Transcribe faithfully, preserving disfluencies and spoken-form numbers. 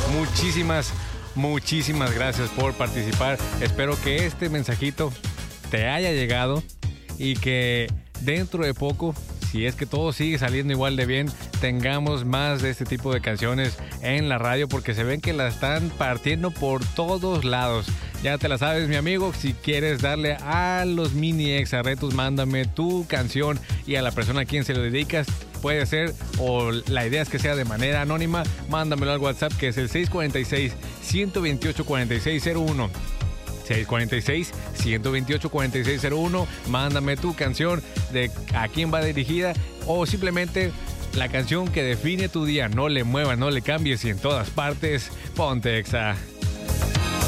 muchísimas, muchísimas gracias por participar. Espero que este mensajito te haya llegado y que dentro de poco, si es que todo sigue saliendo igual de bien, tengamos más de este tipo de canciones en la radio, porque se ven que la están partiendo por todos lados. Ya te la sabes, mi amigo, si quieres darle a los mini exa retos, mándame tu canción y a la persona a quien se lo dedicas, puede ser, o la idea es que sea de manera anónima, mándamelo al WhatsApp, que es el seis cuatro seis, uno dos ocho, cuatro seis cero uno. seis cuatro seis, uno dos ocho, cuatro seis cero uno. Mándame tu canción, de a quién va dirigida, o simplemente la canción que define tu día. No le muevas, no le cambies, y en todas partes, ponte Exa.